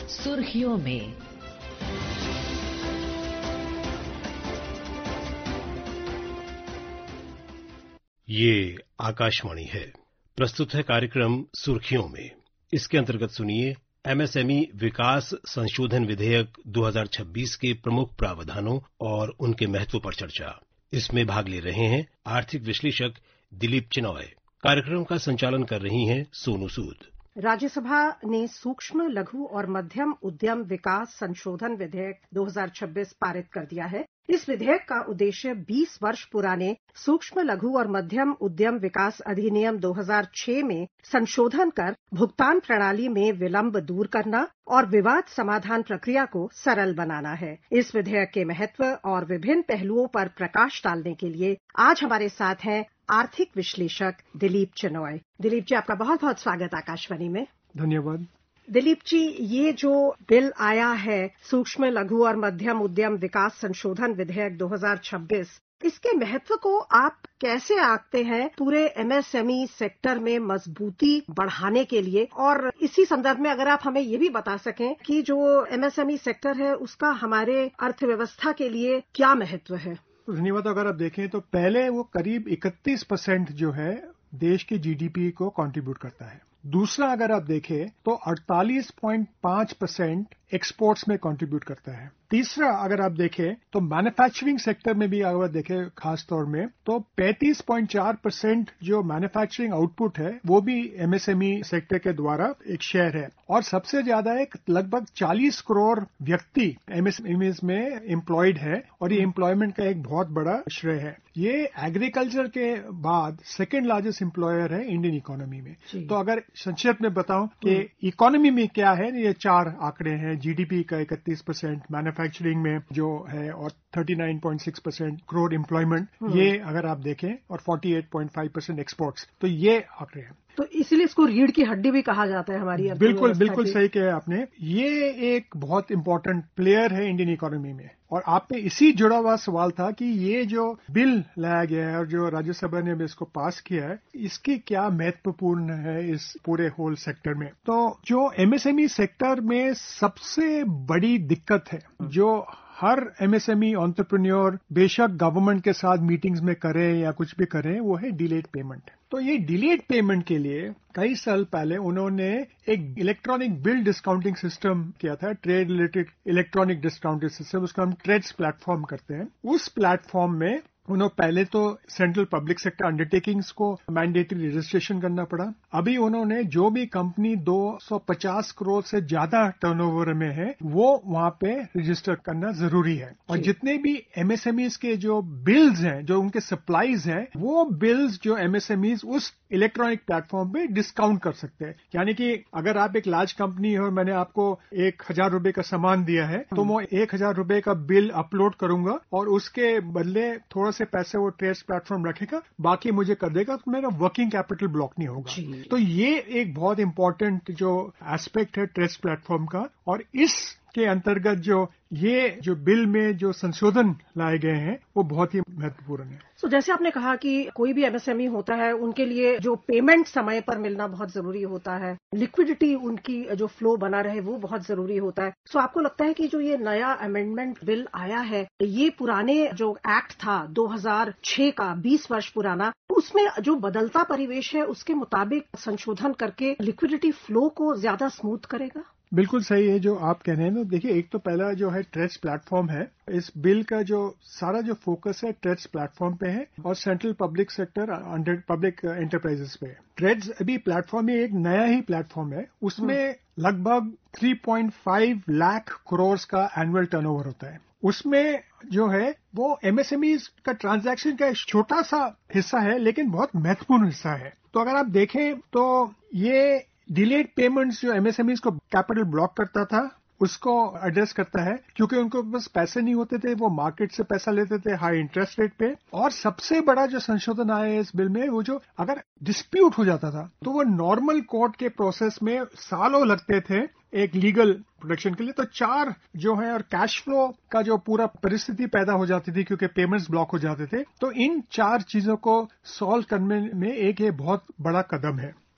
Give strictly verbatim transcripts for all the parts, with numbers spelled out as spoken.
सुर्खियों में। ये आकाशवाणी है। प्रस्तुत है कार्यक्रम सुर्खियों में। इसके अंतर्गत सुनिए एमएसएमई विकास संशोधन विधेयक दो हज़ार छब्बीस के प्रमुख प्रावधानों और उनके महत्व पर चर्चा। इसमें भाग ले रहे हैं आर्थिक विश्लेषक दिलीप चिनॉय। कार्यक्रम का संचालन कर रही हैं सोनू सूद। राज्यसभा ने सूक्ष्म लघु और मध्यम उद्यम विकास संशोधन विधेयक दो हज़ार छब्बीस पारित कर दिया है। इस विधेयक का उद्देश्य बीस वर्ष पुराने सूक्ष्म लघु और मध्यम उद्यम विकास अधिनियम दो हज़ार छह में संशोधन कर भुगतान प्रणाली में विलंब दूर करना और विवाद समाधान प्रक्रिया को सरल बनाना है। इस विधेयक के महत्व और विभिन्न पहलुओं पर प्रकाश डालने के लिए आज हमारे साथ हैं आर्थिक विश्लेषक दिलीप चिनॉय। दिलीप जी, आपका बहुत बहुत स्वागत आकाशवाणी में। धन्यवाद। दिलीप जी, ये जो बिल आया है सूक्ष्म लघु और मध्यम उद्यम विकास संशोधन विधेयक दो हज़ार छब्बीस, इसके महत्व को आप कैसे आंकते हैं पूरे एमएसएमई सेक्टर में मजबूती बढ़ाने के लिए? और इसी संदर्भ में अगर आप हमें ये भी बता सकें कि जो एमएसएमई सेक्टर है उसका हमारे अर्थव्यवस्था के लिए क्या महत्व है? धन्यवाद। अगर आप देखें तो पहले वो करीब इकतीस परसेंट जो है देश के जीडीपी को कंट्रीब्यूट करता है। दूसरा अगर आप देखें तो अड़तालीस पॉइंट पाँच परसेंट एक्सपोर्ट्स में कंट्रीब्यूट करता है। तीसरा अगर आप देखें तो मैन्युफैक्चरिंग सेक्टर में भी अगर देखें खास तौर में तो पैंतीस पॉइंट चार परसेंट जो मैन्युफैक्चरिंग आउटपुट है वो भी एमएसएमई सेक्टर के द्वारा एक शेयर है। और सबसे ज्यादा एक लगभग चालीस करोड़ व्यक्ति एमएसएमई में एम्प्लॉयड है और ये एम्प्लॉयमेंट का एक बहुत बड़ा श्रेय है। ये एग्रीकल्चर के बाद सेकेंड लार्जेस्ट एम्प्लॉयर है इंडियन इकोनॉमी में। तो अगर संक्षेप में बताऊं कि इकोनॉमी में क्या है, ये चार आंकड़े हैं। जीडीपी का इकतीस परसेंट, मैन्युफैक्चरिंग में जो है और उनतालीस पॉइंट छह परसेंट क्रोर एम्प्लॉयमेंट, ये अगर आप देखें, और अड़तालीस पॉइंट पाँच परसेंट एक्सपोर्ट्स। तो ये आंकड़े हैं। तो इसीलिए इसको रीढ़ की हड्डी भी कहा जाता है हमारी अर्थव्यवस्था। बिल्कुल बिल्कुल सही कहा आपने। ये एक बहुत इंपॉर्टेंट प्लेयर है इंडियन इकोनॉमी में। और आप पे इसी जुड़ा हुआ सवाल था कि ये जो बिल लाया गया है और जो राज्यसभा ने भी इसको पास किया है, इसकी क्या महत्वपूर्ण है इस पूरे होल सेक्टर में। तो जो एमएसएमई सेक्टर में सबसे बड़ी दिक्कत है, जो हर एमएसएमई एंटरप्रेन्योर बेशक गवर्नमेंट के साथ मीटिंग्स में करें या कुछ भी करें, वो है डिलेड पेमेंट। तो ये डिलेड पेमेंट के लिए कई साल पहले उन्होंने एक इलेक्ट्रॉनिक बिल डिस्काउंटिंग सिस्टम किया था, trade related electronic discounting system, उसको हम ट्रेड्स प्लेटफॉर्म करते हैं। उस प्लेटफॉर्म में उन्होंने पहले तो सेंट्रल पब्लिक सेक्टर अंडरटेकिंग्स को मैंडेटरी रजिस्ट्रेशन करना पड़ा। अभी उन्होंने जो भी कंपनी दो सौ पचास करोड़ से ज्यादा टर्नओवर में है वो वहां पे रजिस्टर करना जरूरी है। और जितने भी एमएसएमईज के जो बिल्स हैं, जो उनके सप्लाईज हैं, वो बिल्स जो एमएसएमईज उस इलेक्ट्रॉनिक प्लेटफॉर्म पे डिस्काउंट कर सकते हैं। यानी कि अगर आप एक लार्ज कंपनी है और मैंने आपको एक हजार रुपए का सामान दिया है, तो मैं एक हजार रुपए का बिल अपलोड करूंगा और उसके बदले थोड़ा से पैसे वो ट्रेड्स प्लेटफॉर्म रखेगा, बाकी मुझे कर देगा, तो मेरा वर्किंग कैपिटल ब्लॉक नहीं होगा। तो ये एक बहुत इंपॉर्टेंट जो एस्पेक्ट है ट्रेड्स प्लेटफॉर्म का। और इस के अंतर्गत जो ये जो बिल में जो संशोधन लाए गए हैं वो बहुत ही महत्वपूर्ण है। तो so, जैसे आपने कहा कि कोई भी एमएसएमई होता है, उनके लिए जो पेमेंट समय पर मिलना बहुत जरूरी होता है, लिक्विडिटी उनकी जो फ्लो बना रहे वो बहुत जरूरी होता है। सो so, आपको लगता है कि जो ये नया अमेंडमेंट बिल आया है, ये पुराने जो एक्ट था दो हज़ार छह का, बीस वर्ष पुराना, उसमें जो बदलता परिवेश है उसके मुताबिक संशोधन करके लिक्विडिटी फ्लो को ज्यादा स्मूथ करेगा? बिल्कुल सही है जो आप कह रहे हैं। तो देखिए, एक तो पहला जो है ट्रेड्स प्लेटफॉर्म है। इस बिल का जो सारा जो फोकस है ट्रेड्स प्लेटफॉर्म पे है और central public sector under public enterprises पे है। ट्रेड्स अभी प्लेटफॉर्म में एक नया ही प्लेटफॉर्म है, उसमें लगभग तीन पॉइंट पाँच लाख करोड़ का एनुअल टर्नओवर होता है। उसमें जो है वो एमएसएमईज का ट्रांजैक्शन का एक छोटा सा हिस्सा है, लेकिन बहुत महत्वपूर्ण हिस्सा है। तो अगर आप देखें तो ये डिलेड पेमेंट्स जो एमएसएमईज को कैपिटल ब्लॉक करता था, उसको एड्रेस करता है, क्योंकि उनको बस पैसे नहीं होते थे, वो मार्केट से पैसा लेते थे हाई इंटरेस्ट रेट पे। और सबसे बड़ा जो संशोधन आया है इस बिल में, वो जो अगर डिस्प्यूट हो जाता था तो वो नॉर्मल कोर्ट के प्रोसेस में सालों लगते थे एक लीगल प्रोटेक्शन के लिए। तो चार जो है और कैश फ्लो का जो पूरा परिस्थिति पैदा हो जाती थी क्योंकि पेमेंट्स ब्लॉक हो जाते थे। तो इन चार चीजों को सॉल्व करने में एक ये बहुत बड़ा कदम है।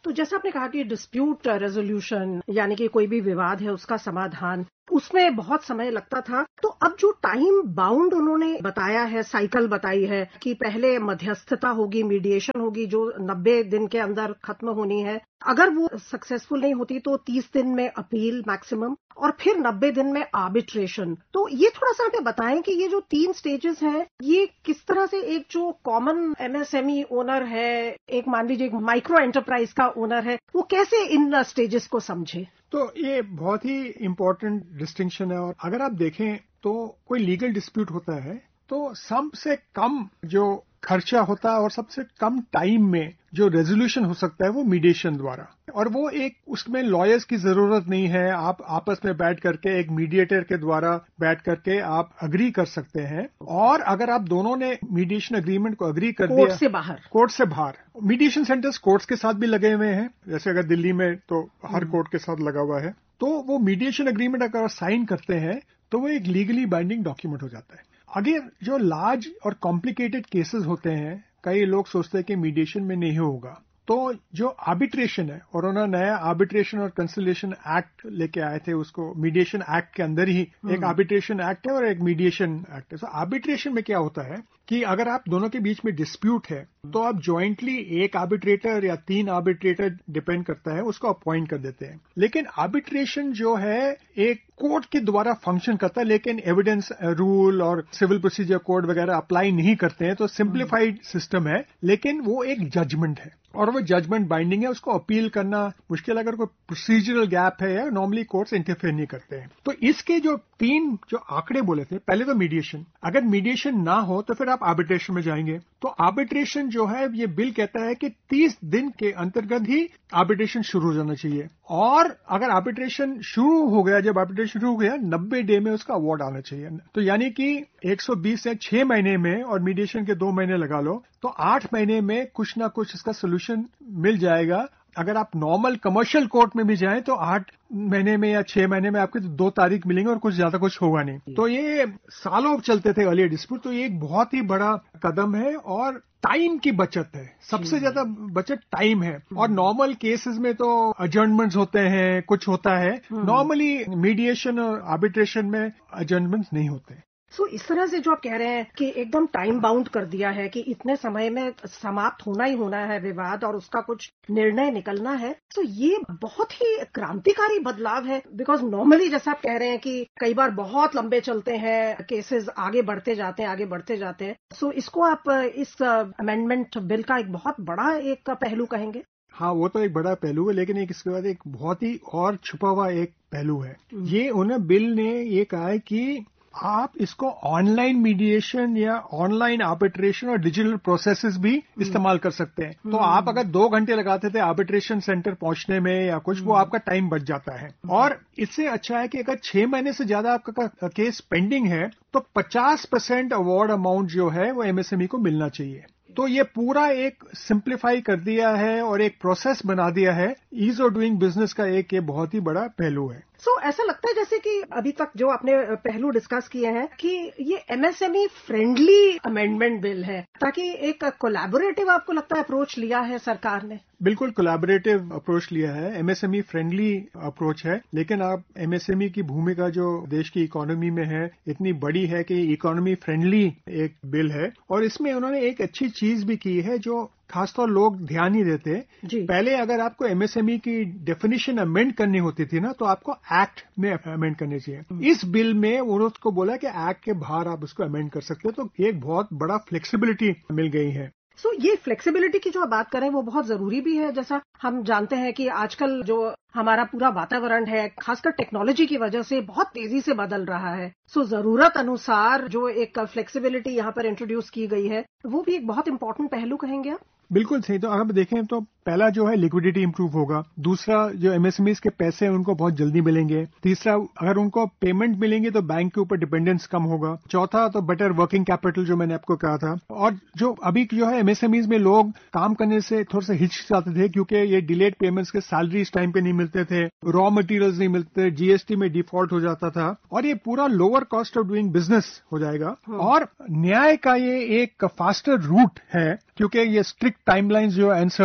तो जैसा आपने कहा कि डिस्प्यूट रेजोल्यूशन यानी कि कोई भी विवाद है उसका समाधान, उसमें बहुत समय लगता था। तो अब जो टाइम बाउंड उन्होंने बताया है, साइकिल बताई है कि पहले मध्यस्थता होगी, मीडिएशन होगी जो नब्बे दिन के अंदर खत्म होनी है, अगर वो सक्सेसफुल नहीं होती तो तीस दिन में अपील मैक्सिमम, और फिर नब्बे दिन में आर्बिट्रेशन। तो ये थोड़ा सा हमें बताएं कि ये जो तीन स्टेजेस हैं ये किस तरह से एक जो कॉमन एमएसएमई ओनर है, एक मान लीजिए एक माइक्रो एंटरप्राइज का ओनर है, वो कैसे इन स्टेजेस को समझे। तो ये बहुत ही इम्पोर्टेंट डिस्टिंक्शन है। और अगर आप देखें तो कोई लीगल डिस्प्यूट होता है तो सबसे कम जो खर्चा होता है और सबसे कम टाइम में जो रेजोल्यूशन हो सकता है वो मीडिएशन द्वारा, और वो एक उसमें लॉयर्स की जरूरत नहीं है। आप आपस में बैठ करके एक मीडिएटर के द्वारा बैठ करके आप अग्री कर सकते हैं। और अगर आप दोनों ने मीडिएशन अग्रीमेंट को अग्री कर दिया, कोर्ट से बाहर कोर्ट से बाहर मीडिएशन सेंटर्स कोर्ट्स के साथ भी लगे हुए हैं, जैसे अगर दिल्ली में तो हर कोर्ट के साथ लगा हुआ है, तो वो मीडिएशन अग्रीमेंट अगर साइन करते हैं तो वो एक लीगली बाइंडिंग डॉक्यूमेंट हो जाता है। अगर जो लार्ज और कॉम्प्लिकेटेड केसेस होते हैं, कई लोग सोचते हैं कि मीडिएशन में नहीं होगा, तो जो आर्बिट्रेशन है, और उन्होंने नया आर्बिट्रेशन और कंसिलिएशन एक्ट लेके आए थे, उसको मीडिएशन एक्ट के अंदर ही एक आर्बिट्रेशन एक्ट है और एक मीडिएशन एक्ट है। तो आर्बिट्रेशन में क्या होता है कि अगर आप दोनों के बीच में डिस्प्यूट है तो आप जॉइंटली एक आर्बिट्रेटर या तीन आर्बिट्रेटर, डिपेंड करता है, उसको अपॉइंट कर देते हैं। लेकिन आर्बिट्रेशन जो है एक कोर्ट के द्वारा फंक्शन करता है, लेकिन एविडेंस रूल और सिविल प्रोसीजर कोड वगैरह अप्लाई नहीं करते हैं, तो सिंप्लीफाइड सिस्टम है, लेकिन वो एक जजमेंट है और वो जजमेंट बाइंडिंग है। उसको अपील करना मुश्किल, अगर कोई प्रोसीजरल गैप है, नॉर्मली कोर्ट्स इंटरफेयर नहीं करते हैं। तो इसके जो तीन जो आंकड़े बोले थे, पहले तो मीडिएशन, अगर मीडिएशन ना हो तो फिर आप आर्बिट्रेशन में जाएंगे। तो आर्बिट्रेशन जो है, ये बिल कहता है कि तीस दिन के अंतर्गत ही आर्बिट्रेशन शुरू हो जाना चाहिए, और अगर आर्बिट्रेशन शुरू हो गया, जब आर्बिट्रेशन शुरू हो गया, नब्बे डे में उसका अवार्ड आना चाहिए। तो यानी कि एक सौ बीस से छह महीने में, और मीडिएशन के दो महीने लगा लो, तो आठ महीने में कुछ ना कुछ इसका सोल्यूशन मिल जाएगा। अगर आप नॉर्मल कमर्शियल कोर्ट में भी जाएं तो आठ महीने में या छह महीने में आपके तो दो तारीख मिलेंगे और कुछ ज्यादा कुछ होगा नहीं। तो ये सालों चलते थे अर्लियर डिस्प्यूट, तो ये एक बहुत ही बड़ा कदम है और टाइम की बचत है। सबसे ज्यादा बचत टाइम है। और नॉर्मल केसेस में तो अजर्नमेंट्स होते हैं, कुछ होता है, नॉर्मली मीडिएशन और आर्बिट्रेशन में अजर्नमेंट्स नहीं होते। सो so, इस तरह से जो आप कह रहे हैं कि एकदम टाइम बाउंड कर दिया है कि इतने समय में समाप्त होना ही होना है विवाद और उसका कुछ निर्णय निकलना है, तो ये बहुत ही क्रांतिकारी बदलाव है। बिकॉज नॉर्मली जैसा आप कह रहे हैं कि कई बार बहुत लंबे चलते हैं केसेस, आगे बढ़ते जाते हैं आगे बढ़ते जाते हैं। सो so, इसको आप इस अमेंडमेंट बिल का एक बहुत बड़ा एक पहलू कहेंगे। हाँ, वो तो एक बड़ा पहलू है, लेकिन एक इसके बाद एक बहुत ही और छुपा हुआ एक पहलू है। ये उन्हें बिल ने ये कहा है कि आप इसको ऑनलाइन मीडिएशन या ऑनलाइन आर्बिट्रेशन और डिजिटल प्रोसेसेस भी इस्तेमाल कर सकते हैं। तो आप अगर दो घंटे लगाते थे आर्बिट्रेशन सेंटर पहुंचने में या कुछ, वो आपका टाइम बच जाता है। और इससे अच्छा है कि अगर छह महीने से ज्यादा आपका केस पेंडिंग है तो पचास परसेंट अवार्ड अमाउंट जो है वो एमएसएमई को मिलना चाहिए। तो ये पूरा एक सिंप्लीफाई कर दिया है और एक प्रोसेस बना दिया है। ईज ऑफ डूइंग बिजनेस का एक ये बहुत ही बड़ा पहलू है। सो so, ऐसा लगता है जैसे कि अभी तक जो आपने पहलू डिस्कस किए हैं कि ये एमएसएमई फ्रेंडली अमेंडमेंट बिल है, ताकि एक कोलैबोरेटिव आपको लगता है अप्रोच लिया है सरकार ने। बिल्कुल कोलैबोरेटिव अप्रोच लिया है, एमएसएमई फ्रेंडली अप्रोच है। लेकिन आप एमएसएमई की भूमिका जो देश की इकोनॉमी में है इतनी बड़ी है कि इकोनॉमी फ्रेंडली एक बिल है। और इसमें उन्होंने एक अच्छी चीज भी की है जो खासतौर लोग ध्यान नहीं देते। पहले अगर आपको एमएसएमई की डेफिनेशन अमेंड करनी होती थी ना, तो आपको एक्ट में अमेंड करनी चाहिए। इस बिल में उन्होंने उसको बोला कि एक्ट के बाहर आप उसको अमेंड कर सकते हो। तो एक बहुत बड़ा फ्लेक्सिबिलिटी मिल गई है। सो so, ये फ्लेक्सिबिलिटी की जो आप बात करें वो बहुत जरूरी भी है। जैसा हम जानते हैं कि आजकल जो हमारा पूरा वातावरण है, खासकर टेक्नोलॉजी की वजह से बहुत तेजी से बदल रहा है। सो so, जरूरत अनुसार जो एक फ्लेक्सिबिलिटी यहाँ पर इंट्रोड्यूस की गई है वो भी एक बहुत इंपॉर्टेंट पहलू कहेंगे आप। बिल्कुल सही। तो अगर देखें तो पहला जो है लिक्विडिटी इंप्रूव होगा। दूसरा, जो एमएसएमईज के पैसे हैं उनको बहुत जल्दी मिलेंगे। तीसरा, अगर उनको पेमेंट मिलेंगे तो बैंक के ऊपर डिपेंडेंस कम होगा। चौथा, तो बेटर वर्किंग कैपिटल जो मैंने आपको कहा था। और जो अभी जो है एमएसएमईज में लोग काम करने से थोड़ा सा हिचकिचाते थे क्योंकि ये डिलेड पेमेंट्स के सैलरी इस टाइम पे नहीं मिलते थे, रॉ मटेरियल्स नहीं मिलते, जीएसटी में डिफॉल्ट हो जाता था। और ये पूरा lower cost of doing business हो जाएगा। और न्याय का ये एक फास्टर रूट है क्योंकि ये स्ट्रिक्ट टाइमलाइंस जो अनसर्टेनिटी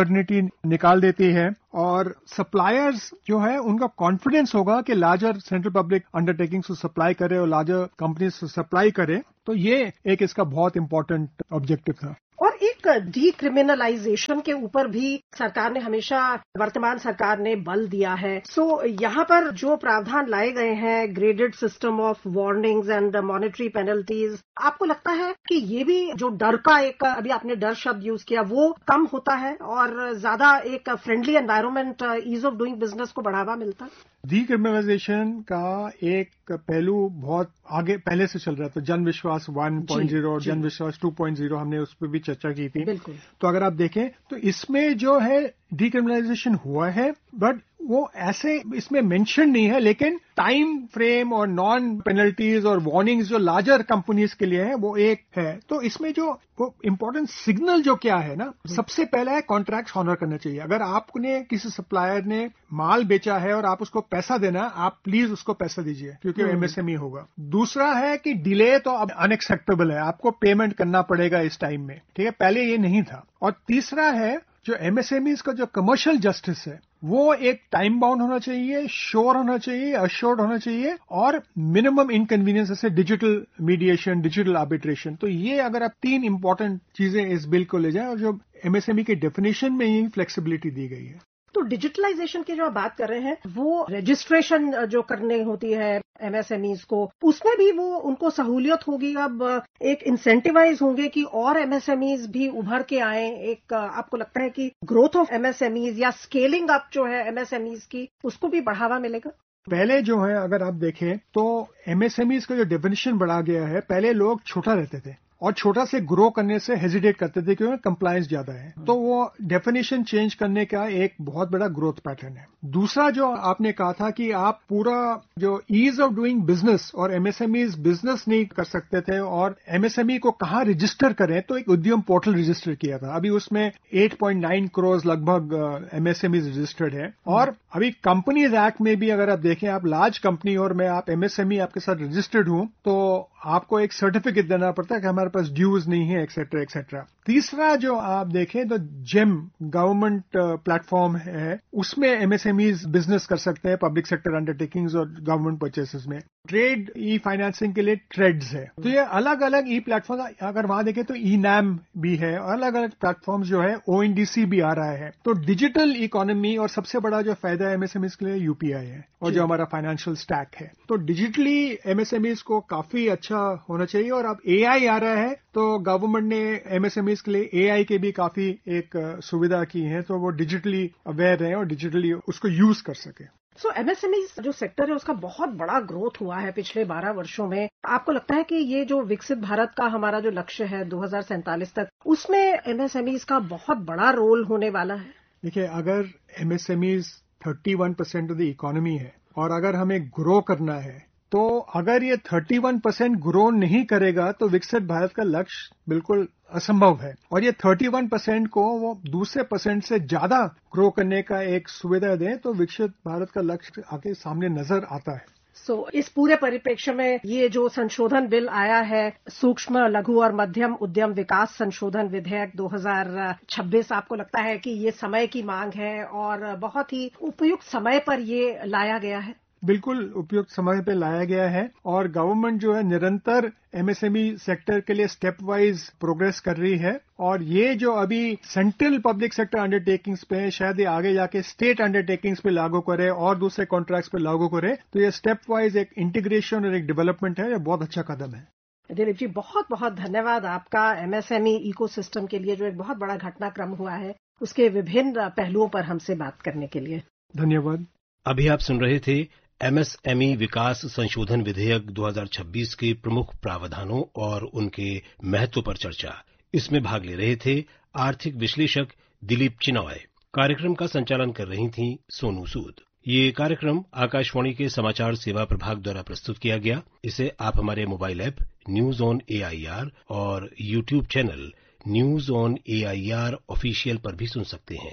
निकाल देती है और सप्लायर्स जो है उनका कॉन्फिडेंस होगा कि लार्जर सेंट्रल पब्लिक अंडरटेकिंग्स को सप्लाई करे और लार्जर कंपनीज को सप्लाई करे। तो ये एक इसका बहुत इंपॉर्टेंट ऑब्जेक्टिव था। और एक डीक्रिमिनलाइजेशन के ऊपर भी सरकार ने हमेशा, वर्तमान सरकार ने बल दिया है। सो so, यहाँ पर जो प्रावधान लाए गए हैं, graded system of warnings and monetary penalties, आपको लगता है कि ये भी जो डर का एक, अभी आपने डर शब्द यूज किया, वो कम होता है और ज्यादा एक friendly environment, ease of doing business को बढ़ावा मिलता है? डीक्रिमिनलाइजेशन का एक पहलू बहुत आगे पहले से चल रहा था। जन विश्वास वन पॉइंट ज़ीरो और जन विश्वास टू पॉइंट ज़ीरो, हमने उस पर भी चर्चा की थी। तो अगर आप देखें तो इसमें जो है डीक्रिमिनलाइजेशन हुआ है, बट वो ऐसे इसमें मेंशन नहीं है, लेकिन टाइम फ्रेम और नॉन पेनल्टीज और वार्निंग्स जो लार्जर कंपनीज के लिए है वो एक है। तो इसमें जो वो इम्पोर्टेंट सिग्नल जो क्या है ना, सबसे पहला है कॉन्ट्रैक्ट ऑनर करना चाहिए। अगर आपने किसी सप्लायर ने माल बेचा है और आप उसको पैसा देना, आप प्लीज उसको पैसा दीजिए क्योंकि एमएसएमई होगा। दूसरा है कि डिले तो अब अनएक्सेप्टेबल है, आपको पेमेंट करना पड़ेगा इस टाइम में, ठीक है, पहले ये नहीं था। और तीसरा है जो एमएसएमईज का जो कमर्शियल जस्टिस है वो एक टाइम बाउंड होना चाहिए, श्योर होना चाहिए, अश्योर्ड होना चाहिए और मिनिमम इनकन्वीनियंस जैसे डिजिटल मीडिएशन, डिजिटल आर्बिट्रेशन। तो ये अगर आप तीन इंपॉर्टेंट चीजें इस बिल को ले जाएं, और जो एमएसएमई के डेफिनेशन में ही फ्लेक्सिबिलिटी दी गई है। तो डिजिटलाइजेशन की जो आप बात कर रहे हैं, वो रजिस्ट्रेशन जो करने होती है एमएसएमईज को, उसमें भी वो उनको सहूलियत होगी, अब एक इंसेंटिवाइज होंगे कि और एमएसएमईज भी उभर के आए। एक आपको लगता है कि ग्रोथ ऑफ एमएसएमईज या स्केलिंग अप जो है एमएसएमईज की, उसको भी बढ़ावा मिलेगा? पहले जो है अगर आप देखें तो एमएसएमईज का जो डेफिनेशन बढ़ा गया है, पहले लोग छोटा रहते थे और छोटा से ग्रो करने से हेजिटेट करते थे क्योंकि कंप्लायंस ज्यादा है। तो वो डेफिनेशन चेंज करने का एक बहुत बड़ा ग्रोथ पैटर्न है। दूसरा जो आपने कहा था कि आप पूरा जो ईज ऑफ डूइंग बिजनेस, और एमएसएमईज बिजनेस नहीं कर सकते थे और एमएसएमई को कहाँ रजिस्टर करें, तो एक उद्यम पोर्टल रजिस्टर किया था। अभी उसमें आठ पॉइंट नौ करोड़ लगभग एमएसएमईज रजिस्टर्ड है। और अभी कंपनीज एक्ट में भी अगर आप देखें, आप लार्ज कंपनी और मैं आप एमएसएमई आपके साथ रजिस्टर्ड हूं तो आपको एक सर्टिफिकेट देना पड़ता है कि हमारे पास ड्यूज नहीं है, एक्सेट्रा एक्सेट्रा। तीसरा जो आप देखें तो जेम गवर्नमेंट प्लेटफॉर्म है, उसमें एमएसएमईज बिजनेस कर सकते हैं, पब्लिक सेक्टर अंडरटेकिंग्स और गवर्नमेंट परचेसेस में। ट्रेड ई फाइनेंसिंग के लिए ट्रेड्स है। तो ये अलग अलग ई प्लेटफॉर्म, अगर वहां देखें तो ई नैम भी है, अलग अलग प्लेटफॉर्म जो है, ओएनडीसी भी आ रहा है। तो डिजिटल इकोनॉमी, और सबसे बड़ा जो फायदा है एमएसएमईज के लिए यूपीआई है और जो हमारा फाइनेंशियल स्टैक है। तो डिजिटली एमएसएमईज को काफी अच्छा होना चाहिए। और अब एआई आ रहा है तो गवर्नमेंट ने एमएसएमईज के लिए एआई के भी काफी एक सुविधा की है, तो वो डिजिटली अवेयर रहे और डिजिटली उसको यूज कर सके। सो एमएसएमईज जो सेक्टर है उसका बहुत बड़ा ग्रोथ हुआ है पिछले बारह वर्षों में। आपको लगता है कि ये जो विकसित भारत का हमारा जो लक्ष्य है दो हज़ार सैंतालीस तक, उसमें एमएसएमईज का बहुत बड़ा रोल होने वाला है? देखिए, अगर एमएसएमईज इकतीस परसेंट ऑफ द इकोनॉमी है और अगर हमें ग्रो करना है, तो अगर ये इकतीस परसेंट ग्रो नहीं करेगा तो विकसित भारत का लक्ष्य बिल्कुल असंभव है। और ये इकतीस परसेंट को वो दूसरे परसेंट से ज्यादा ग्रो करने का एक सुविधा दें तो विकसित भारत का लक्ष्य आके सामने नजर आता है। सो so, इस पूरे परिप्रेक्ष्य में ये जो संशोधन बिल आया है, सूक्ष्म लघु और मध्यम उद्यम विकास संशोधन विधेयक दो हज़ार छब्बीस, आपको लगता है कि ये समय की मांग है और बहुत ही उपयुक्त समय पर ये लाया गया है? बिल्कुल उपयुक्त समय पे लाया गया है और गवर्नमेंट जो है निरंतर एमएसएमई सेक्टर के लिए स्टेप वाइज प्रोग्रेस कर रही है। और ये जो अभी सेंट्रल पब्लिक सेक्टर अंडरटेकिंग्स पे, शायद ये आगे जाके स्टेट अंडरटेकिंग्स पे लागू करे और दूसरे कॉन्ट्रैक्ट्स पे लागू करे, तो ये स्टेप वाइज एक इंटीग्रेशन और एक डेवलपमेंट है, ये बहुत अच्छा कदम है। दिलीप जी, बहुत बहुत धन्यवाद आपका एमएसएमई इकोसिस्टम के लिए, जो एक बहुत बड़ा घटनाक्रम हुआ है, उसके विभिन्न पहलुओं पर हमसे बात करने के लिए धन्यवाद। अभी आप सुन रहे थे एमएसएमई विकास संशोधन विधेयक दो हज़ार छब्बीस के प्रमुख प्रावधानों और उनके महत्व पर चर्चा। इसमें भाग ले रहे थे आर्थिक विश्लेषक दिलीप चिनॉय। कार्यक्रम का संचालन कर रही थीं सोनू सूद। ये कार्यक्रम आकाशवाणी के समाचार सेवा प्रभाग द्वारा प्रस्तुत किया गया। इसे आप हमारे mobile app news on AIR और YouTube channel news on AIR official पर भी सुन सकते हैं।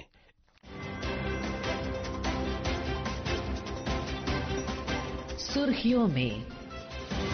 सुर्खियों में